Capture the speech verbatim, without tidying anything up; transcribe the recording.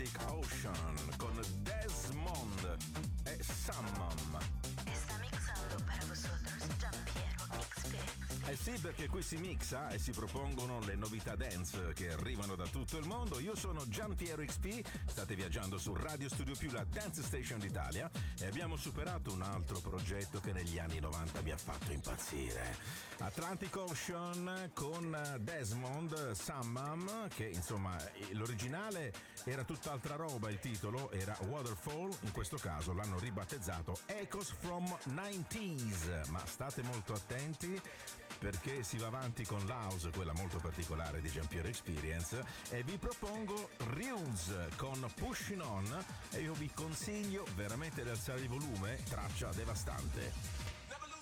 Atlantic Ocean con Desmond e Summum. Está mixando para vosotros Giampiero X P. Eh sì, perché qui si mixa e si propongono le novità dance che arrivano da tutto il mondo. Io sono Giampiero X P, state viaggiando su Radio Studio Più, la Dance Station d'Italia, e abbiamo superato un altro progetto che negli anni novanta mi ha fatto impazzire. Atlantic Ocean con Desmond, Summum, che insomma l'originale era tutt'altra roba, il titolo era Waterfall, in questo caso l'hanno ribattezzato Echoes from nineties, ma state molto attenti perché si va avanti con l'house, quella molto particolare di Giampiero Experience, e vi propongo Reels con Pushing On, e io vi consiglio veramente di alzare il volume, traccia devastante.